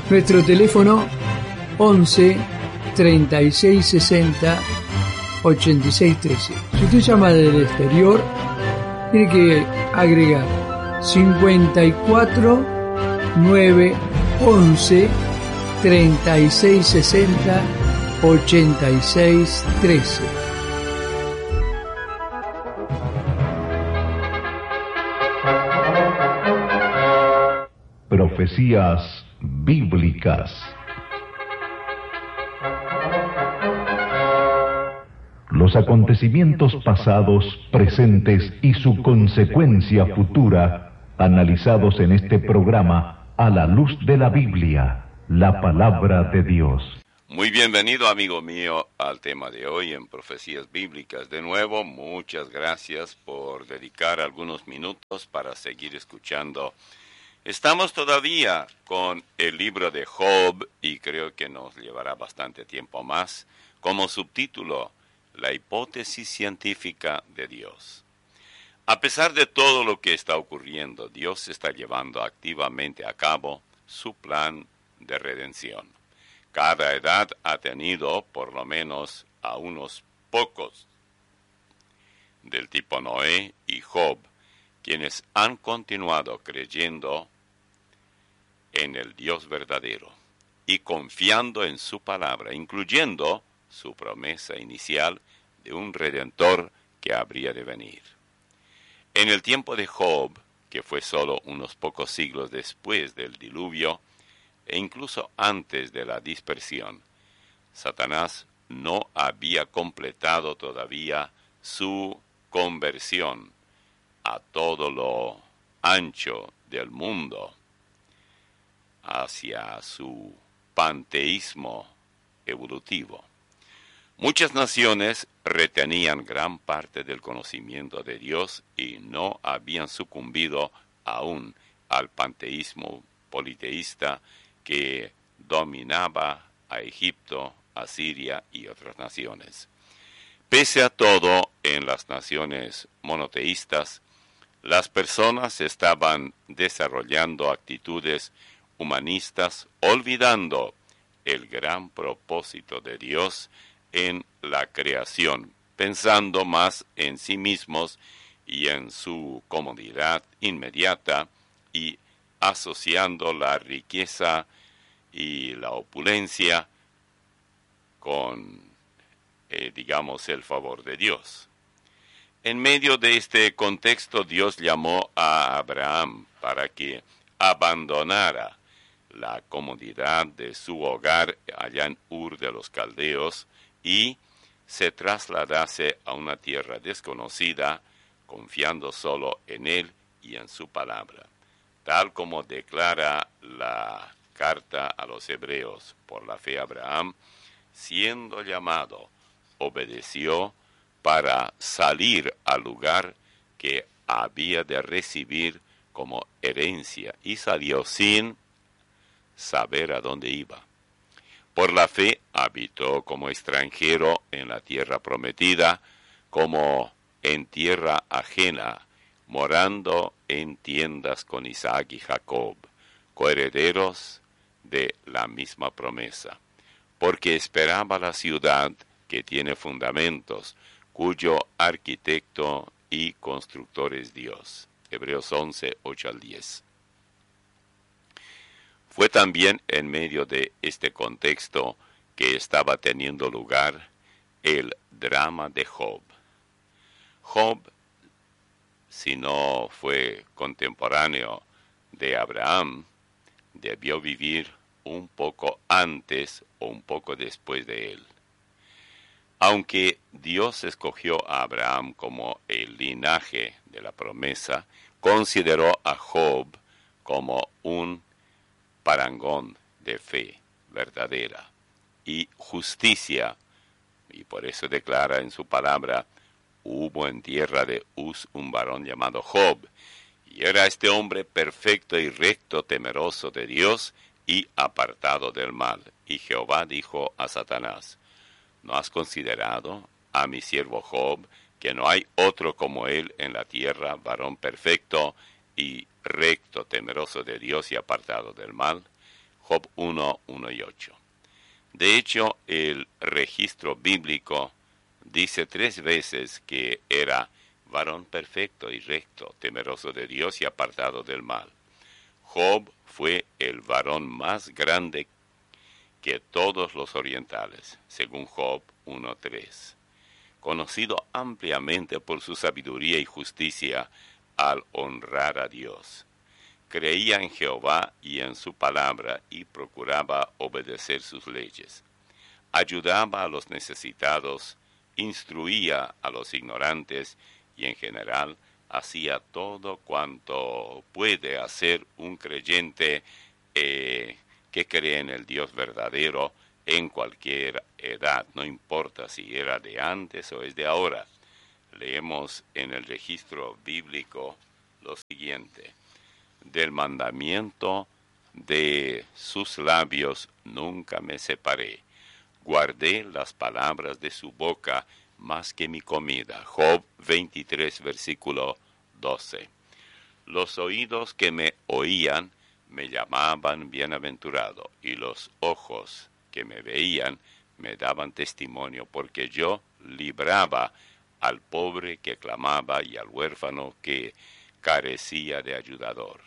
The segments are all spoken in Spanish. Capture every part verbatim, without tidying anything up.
Nuestro teléfono once treinta y seis sesenta ochenta y seis trece. Si usted llama del exterior, tiene que agregar cincuenta y cuatro nueve once treinta y seis sesenta ochenta y seis trece. Profecías bíblicas. Los acontecimientos pasados, presentes y su consecuencia futura, analizados en este programa a la luz de la Biblia, la palabra de Dios. Muy bienvenido, amigo mío, al tema de hoy en Profecías Bíblicas. De nuevo, muchas gracias por dedicar algunos minutos para seguir escuchando. Estamos todavía con el libro de Job y creo que nos llevará bastante tiempo más. Como subtítulo, la hipótesis científica de Dios. A pesar de todo lo que está ocurriendo, Dios está llevando activamente a cabo su plan de redención. Cada edad ha tenido por lo menos a unos pocos del tipo Noé y Job, quienes han continuado creyendo en el Dios verdadero y confiando en su palabra, incluyendo su promesa inicial de un Redentor que habría de venir. En el tiempo de Job, que fue solo unos pocos siglos después del diluvio, e incluso antes de la dispersión, Satanás no había completado todavía su conversión a todo lo ancho del mundo hacia su panteísmo evolutivo. Muchas naciones retenían gran parte del conocimiento de Dios y no habían sucumbido aún al panteísmo politeísta que dominaba a Egipto, a Siria y otras naciones. Pese a todo, en las naciones monoteístas, las personas estaban desarrollando actitudes humanistas, olvidando el gran propósito de Dios en la creación, pensando más en sí mismos y en su comodidad inmediata y asociando la riqueza y la opulencia con, eh, digamos, el favor de Dios. En medio de este contexto, Dios llamó a Abraham para que abandonara la comodidad de su hogar allá en Ur de los Caldeos y se trasladase a una tierra desconocida, confiando solo en él y en su palabra. Tal como declara la carta a los hebreos, por la fe Abraham, siendo llamado, obedeció para salir al lugar que había de recibir como herencia y salió sin saber a dónde iba. Por la fe habitó como extranjero en la tierra prometida, como en tierra ajena, morando en tiendas con Isaac y Jacob, coherederos de la misma promesa, porque esperaba la ciudad que tiene fundamentos, cuyo arquitecto y constructor es Dios. Hebreos once, ocho al diez. Fue también en medio de este contexto que estaba teniendo lugar el drama de Job. Job, si no fue contemporáneo de Abraham, debió vivir un poco antes o un poco después de él. Aunque Dios escogió a Abraham como el linaje de la promesa, consideró a Job como un parangón de fe verdadera y justicia, y por eso declara en su palabra: hubo en tierra de Uz un varón llamado Job, y era este hombre perfecto y recto, temeroso de Dios y apartado del mal. Y Jehová dijo a Satanás: ¿no has considerado a mi siervo Job, que no hay otro como él en la tierra, varón perfecto y recto, temeroso de Dios y apartado del mal? Job uno, uno y ocho. De hecho, el registro bíblico dice tres veces que era varón perfecto y recto, temeroso de Dios y apartado del mal. Job fue el varón más grande que todos los orientales, según Job uno tres, conocido ampliamente por su sabiduría y justicia al honrar a Dios. Creía en Jehová y en su palabra y procuraba obedecer sus leyes. Ayudaba a los necesitados, instruía a los ignorantes y en general hacía todo cuanto puede hacer un creyente eh, que cree en el Dios verdadero en cualquier edad, no importa si era de antes o es de ahora. Leemos en el registro bíblico lo siguiente: del mandamiento de sus labios nunca me separé, guardé las palabras de su boca más que mi comida. Job veintitrés, versículo doce. Los oídos que me oían me llamaban bienaventurado, y los ojos que me veían me daban testimonio, porque yo libraba al pobre que clamaba y al huérfano que carecía de ayudador.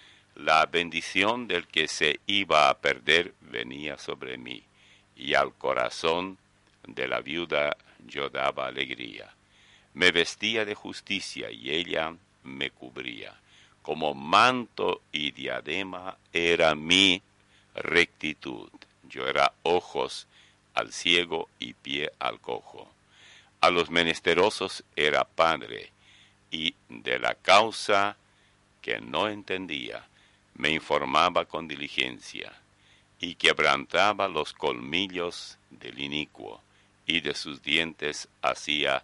La bendición del que se iba a perder venía sobre mí, y al corazón de la viuda yo daba alegría. Me vestía de justicia y ella me cubría. Como manto y diadema era mi rectitud. Yo era ojos al ciego y pie al cojo. A los menesterosos era padre, y de la causa que no entendía me informaba con diligencia, y quebrantaba los colmillos del inicuo, y de sus dientes hacía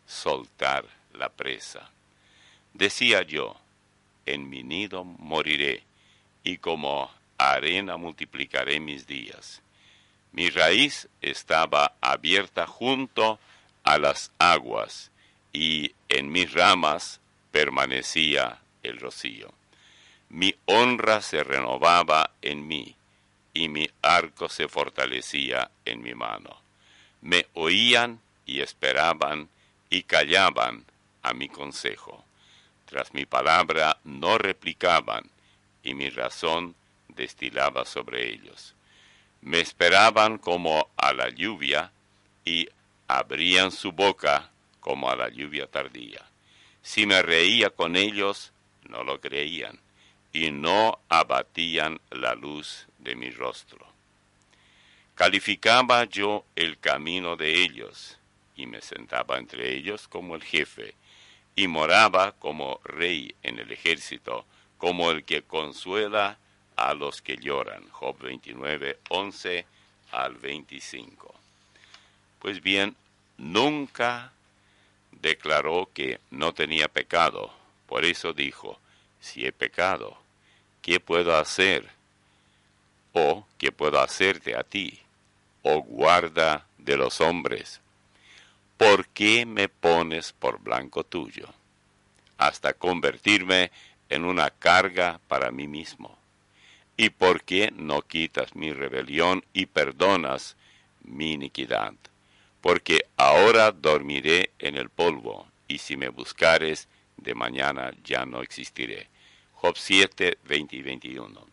soltar la presa. Decía yo, en mi nido moriré, y como arena multiplicaré mis días. Mi raíz estaba abierta junto a las aguas, y en mis ramas permanecía el rocío. Mi honra se renovaba en mí, y mi arco se fortalecía en mi mano. Me oían y esperaban, y callaban a mi consejo. Tras mi palabra no replicaban, y mi razón destilaba sobre ellos. Me esperaban como a la lluvia, y abrían su boca como a la lluvia tardía. Si me reía con ellos, no lo creían, y no abatían la luz de mi rostro. Calificaba yo el camino de ellos, y me sentaba entre ellos como el jefe, y moraba como rey en el ejército, como el que consuela a los que lloran. Job veintinueve, once al veinticinco. Pues bien, nunca declaró que no tenía pecado. Por eso dijo, si he pecado, ¿qué puedo hacer? ¿O qué puedo hacerte a ti, oh guarda de los hombres? ¿Por qué me pones por blanco tuyo, hasta convertirme en una carga para mí mismo? ¿Y por qué no quitas mi rebelión y perdonas mi iniquidad? Porque ahora dormiré en el polvo, y si me buscares, de mañana ya no existiré. Job siete, veinte y veintiuno.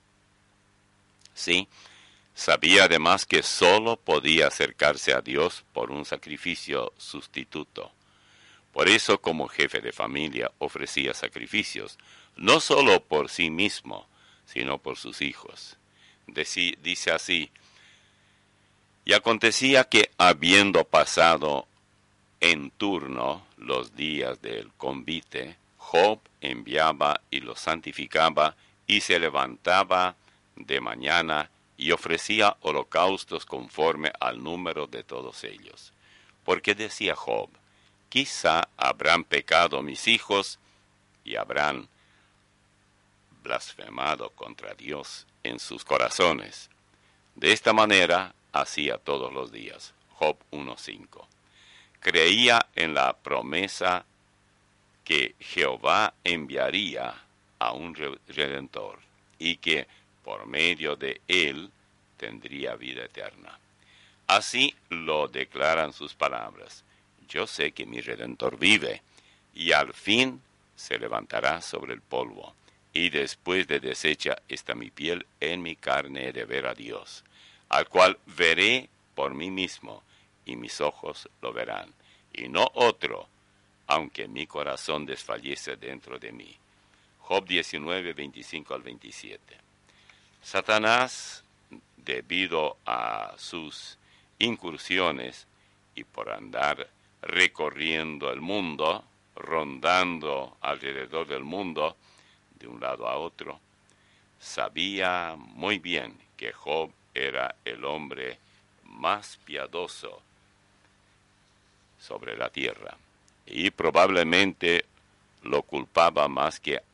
Sí, sabía además que sólo podía acercarse a Dios por un sacrificio sustituto. Por eso, como jefe de familia, ofrecía sacrificios, no sólo por sí mismo, sino por sus hijos. Deci- dice así: y acontecía que, habiendo pasado en turno los días del convite, Job enviaba y los santificaba, y se levantaba de mañana y ofrecía holocaustos conforme al número de todos ellos. Porque decía Job, quizá habrán pecado mis hijos y habrán blasfemado contra Dios en sus corazones. De esta manera hacía todos los días. Job uno cinco. Creía en la promesa que Jehová enviaría a un redentor, y que por medio de él tendría vida eterna. Así lo declaran sus palabras. Yo sé que mi Redentor vive, y al fin se levantará sobre el polvo, y después de deshecha está mi piel, en mi carne he de ver a Dios, al cual veré por mí mismo, y mis ojos lo verán, y no otro, aunque mi corazón desfallece dentro de mí. Job diecinueve, veinticinco al veintisiete. Satanás, debido a sus incursiones y por andar recorriendo el mundo, rondando alrededor del mundo, de un lado a otro, sabía muy bien que Job era el hombre más piadoso sobre la tierra, y probablemente lo culpaba más que